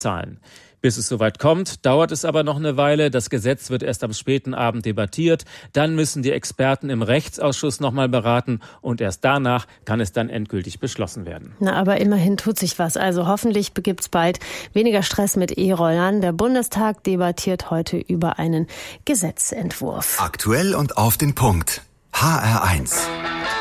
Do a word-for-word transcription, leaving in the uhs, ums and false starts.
zahlen. Bis es soweit kommt, dauert es aber noch eine Weile. Das Gesetz wird erst am späten Abend debattiert. Dann müssen die Experten im Rechtsausschuss nochmal beraten und erst danach kann es dann endgültig beschlossen werden. Na, aber immerhin tut sich was. Also hoffentlich gibt's bald weniger Stress mit E-Rollern. Der Bundestag debattiert heute über einen Gesetzentwurf. Aktuell und auf den Punkt. H R eins.